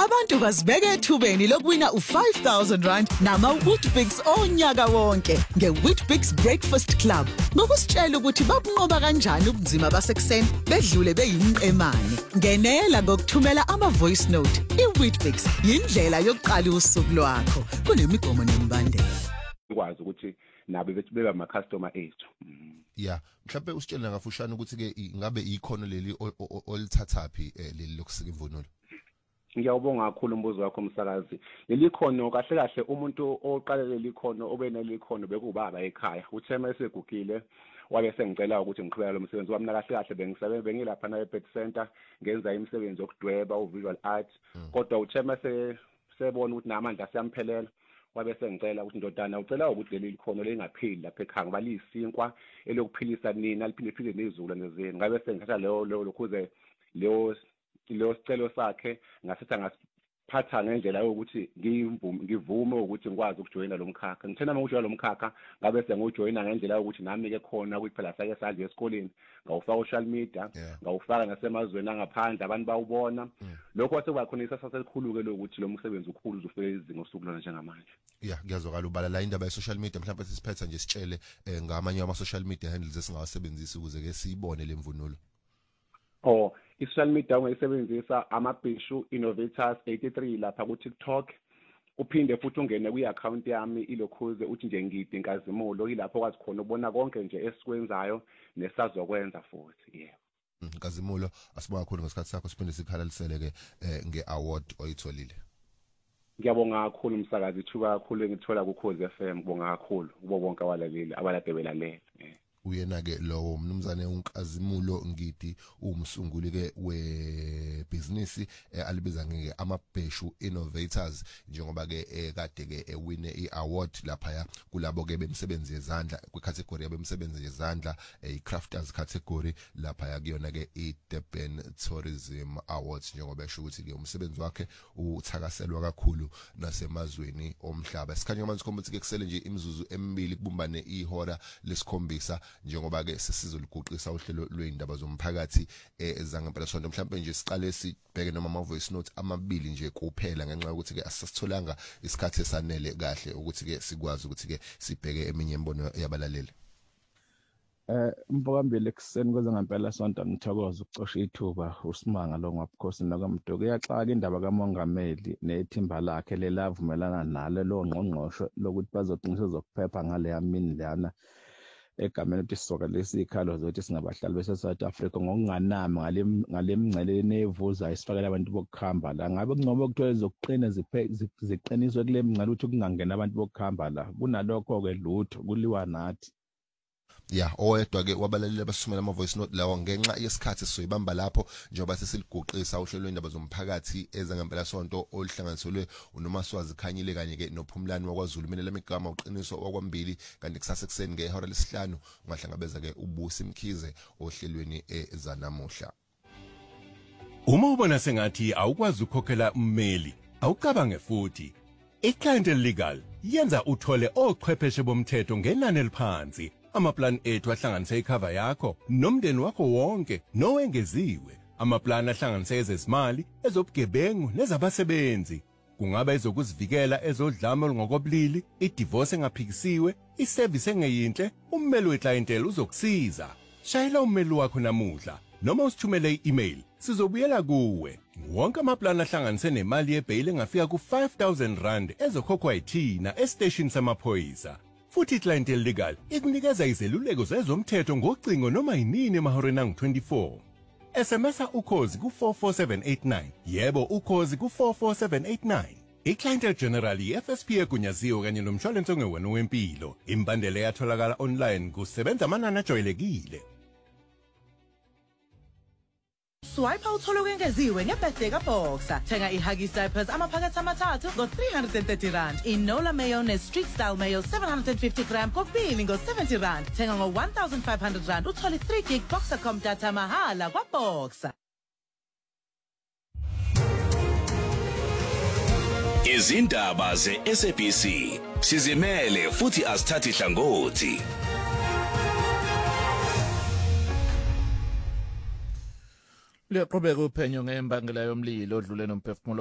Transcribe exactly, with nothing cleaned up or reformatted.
Abantu bazibeke ethubeni lokuwina u five thousand rand nama Weetabix onyaka wonke ngeWeetabix Breakfast Club. Ngokusitshela ukuthi babunqoba kanjani ubunzima basekuseni bedlule beyimqemane. Ngenela ngokuthumela ama voice note. iWeetabix yindlela yokuqala usuku lwakho. Kunemigomo nemibandela. Ukwazi ukuthi nabo bethi beba ama customer ethu. Yeah, mhlawumbe usitshela ngafushane ukuthi ke ngabe ikhono leli olithathaphi leli lokusika imvunulo. Ngiyawubonga kakhulu umbuzo wakho umsakazi. Leli khono kahle kahle umuntu oqala leli khono obeneli khono bekubaba ekhaya. Uthe mesegugile wabe sengicela ukuthi ngiqhubeka lo msebenzi wami kahle kahle bengisebenza bengilapha na eBet Center ngenza imisebenzi yokudweba uvisual art. Kodwa uthe mase sebona ukuthi namandla siyamphelela wabe sengicela ukuthi ndodana ucela ukuthi leli khono lengaphili lapha ekhaya ngoba liyisinkwa elokuphilisa nina liphinde phile nezulu nezeni. Ngabe sengithatha leyo lokhuze leyo lo sicelo sakhe ngasetha ngasiphatha ngendlela yokuthi ngivume ukuthi ngikwazi ukujoyina lo mkhakha. Ngithena ngokujoyina lo mkhakha ngabe sengojoyina ngendlela yokuthi nami ke khona kuyiphela sake sadle esikoleni ngawufaka social media ngawufaka nasemazweni angaphandle abantu bawubona lokho wasekuba khona isasa selikhulu ke lokuthi lo msebenzi ukhulu uzofika izinga osukulona njengamanje. Yeah, ngiyazwakala ubala la indaba ye social media mhlawumbe sisiphetha nje sitshele ngamanye ama social media handles esingawasebenzisa ukuze ke siyibone lemvunulo. Oh, i-social media ungayisebenzisa amabhishu innovators eighty-three lapha ku TikTok. Uphinde futhi ungene kwi-account yami ilokhuze uthi nje ngidi inkazimulo ilapho kwazi khona ubona konke nje esikwenzayo nesazokwenza futhi. Yeah. Inkazimulo asibonga kakhulu ngesikhathi sakho siphinde sikhalalisele ke nge-award oyitholile. Ngiyabonga kakhulu umsakazi ithuba kakhulu engithola ku Khosi F M. Ngibonga kakhulu kubo bonke abalaleli abalade belalela. Uyena ke lowo mnumzane uNkazimulo Ngidi umsunguli ke we business alibiza ngeke amabheshu innovators njengoba ke kade ke ewine iaward lapha kulabo ke bemsebenzi yezandla kwicategory yabemsebenzi yezandla icrafters category lapha kuyona ke iDurban Tourism Awards njengoba esho ukuthi ke umsebenzi wakhe uthakaselwa kakhulu nasemazweni omhlaba. Sikhanya manje kombuthi ke kusele nje imizuzu emibili kubumbane ihora lesikhombisa njengoba ke sesizoliguqisa uhlelo lweindaba zomphakathi ezangempela sonto mhlawumbe nje siqale sibheke noma ama voice note amabili nje kuphela ngenxa yokuthi ke asisitholanga isikhathi esanele kahle ukuthi ke sikwazi ukuthi ke sibheke eminye imbono yabalaleli. Eh mbokambili ekseni kwezangempela sonto ngithokoza ukucosha ithuba uSimanga lo ngaphosi nakamduku iyaxaka indaba kaMongameli nethimba lakhe lelavumelana nalo lo ngqongqosho lokuthi bazoqinisa zokuphepha ngale yamini lana egameni ukuthi sisoka lesikhalo zokuthi singabahlali bese South Africa ngokunganami ngale ngale mngceleni evuza isifakela abantu bokukhamba la ngabe kunqobo ukuthola zokuqina ziqiniswe kule mngcele ukuthi kungangena abantu bokukhamba la kunalokho ke lutho kuliwa nathi. Yeah, oyedwa ke wabalaleli basumela ama voice note lawo ngenxa yesikhathi sizoyibamba lapho njengoba sesiliguqisa uhlelo lwendaba zomphakathi ezangempela sonto olihlanganiselwe uNomaswazi Khanyile kanye ke noPhumlani wakwaZulu mina lemigama uqiniso wakwambili kanti kusasa ekseni ngehora lesihlanu ungahlangabeza ke uBusi Mkhize ohlelweni ezanamuhla. Uma ubona sengathi awukwazi ukukhokhela ummeli awucabange futhi iClientele Legal yenza uthole ochwepheshe bomthetho ngenani eliphansi. Amaplan ethu ahlanganise icover yakho nomndeni wakho wonke nowengeziwe. Amaplan ahlanganise ezezimali, ezobugebengu nezabasebenzi. Kungaba ezokuzivikela ezodlame olungokobulili, idivorce engaphikisiwe, iservice engeyinhle, ummeli weclientele uzokusiza. Shayela ummeli wakho namuhla noma usithumele i-email sizobuyela kuwe. Wonke amaplan ahlanganise nemali yebail engafika ku five thousand rand ezokhokhwa yithina estation samaphoyisa. Futhi iClientele Legal ikunikeza izeluleko zezomthetho ngocingo noma yinini emahoreni angu twenty-four. S M S ukhozi ku four four seven eight nine. Yebo ukhozi ku four four seven eight nine. iClientele General i-F S P egunyaziwe kanye nomshwalense ongewona wempilo. Imbandela yatholakala online kusebenza amanani ajwayelekile. Swipe uthole ukwengeziwe ngebirthday kaBoxer. Thenga iHuggies diapers amaphakathi amathathu ngo three hundred thirty rand. Inola mayo ne street style mayo seven hundred fifty gram kokubili ngo seventy rand. Thenga ngo one thousand five hundred rand uthole three gig Boxer.com data mahala kwaBoxer. Izindaba ze-S A B C sizimele futhi asithathi hlangothi. Liqhubeka uphenyo ngembangela yomlilo odlule nomphefumulo